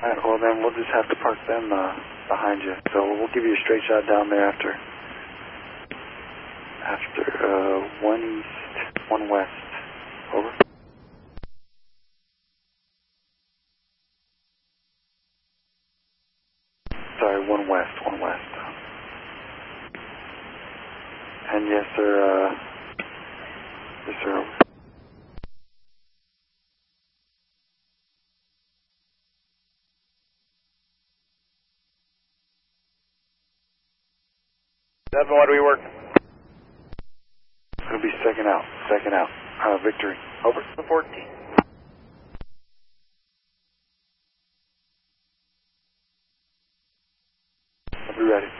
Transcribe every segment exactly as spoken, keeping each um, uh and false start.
Alright, well then we'll just have to park them uh, behind you. So we'll give you a straight shot down there after, after uh, one east, one west. Over. Sorry, one west, one west. And yes, sir, uh, yes, sir. Over. Seven, what do we work? It's going to be second out, second out. Uh, victory. Over. fourteen. I'll be ready.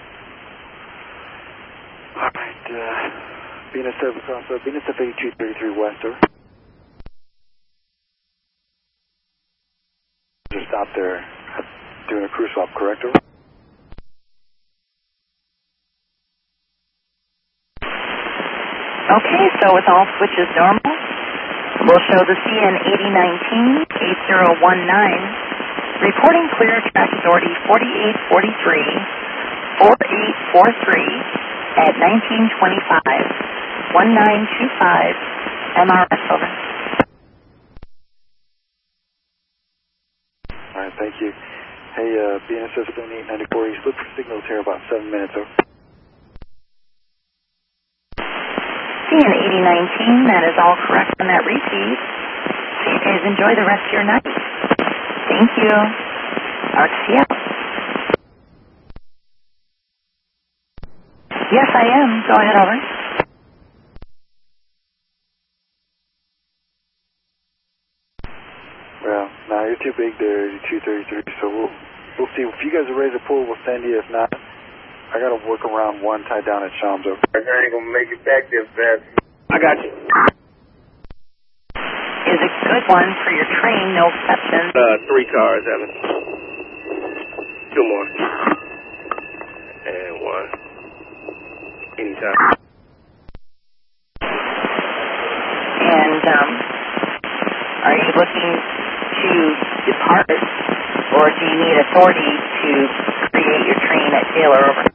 Alright, uh, B N S seven across, uh, B N S F eighty-two thirty-three west, over. Just stop there, doing a crew swap, correct, over? Okay, so with all switches normal, we'll show the C N eighty nineteen eight zero one nine, reporting clear track authority forty-eight forty-three, forty-eight forty-three at nineteen twenty-five, nineteen twenty-five, M R S, over. Alright, thank you. Hey, uh, B N S F seventy-eight ninety-four East, look for signals here about seven minutes, over. C N eighty nineteen, that is all correct on that repeat. So you guys enjoy the rest of your night. Thank you. R T C out. Yes, I am. Go ahead, over. Well, no, you're too big there, eighty-two thirty-three, so we'll, we'll see. If you guys are ready to pull, we'll send you. If not, I got to work around one tied down at Shams, over. I ain't going to make it back there fast. I got you. Is a good one for your train, no exceptions. Uh, three cars, Evan. Two more. And one. Anytime. And, um, are you looking to depart, or do you need authority to create your train at Taylor, over?